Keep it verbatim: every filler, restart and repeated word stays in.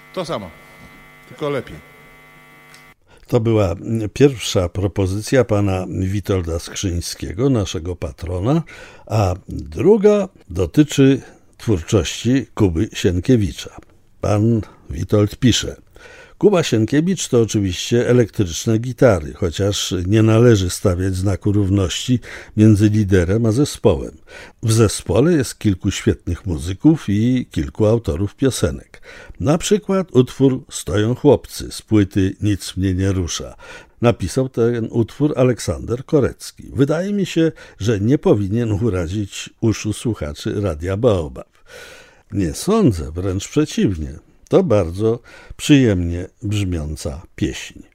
To samo, tylko lepiej. To była pierwsza propozycja pana Witolda Skrzyńskiego, naszego patrona, a druga dotyczy twórczości Kuby Sienkiewicza. Pan Witold pisze: Kuba Sienkiewicz to oczywiście elektryczne gitary, chociaż nie należy stawiać znaku równości między liderem a zespołem. W zespole jest kilku świetnych muzyków i kilku autorów piosenek. Na przykład utwór Stoją chłopcy z płyty Nic mnie nie rusza. Napisał ten utwór Aleksander Korecki. Wydaje mi się, że nie powinien urazić uszu słuchaczy Radia Baobab. Nie sądzę, wręcz przeciwnie. To bardzo przyjemnie brzmiąca pieśń.